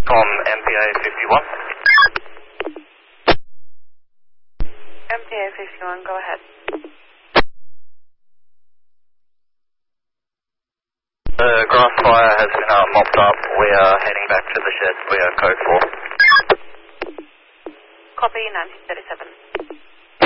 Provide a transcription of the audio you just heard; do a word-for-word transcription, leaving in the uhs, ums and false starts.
From M P A fifty-one. M P A fifty-one, go ahead. The grass fire has been uh, mopped up. We are heading back to the shed. We are code four. Copy, nineteen thirty-seven.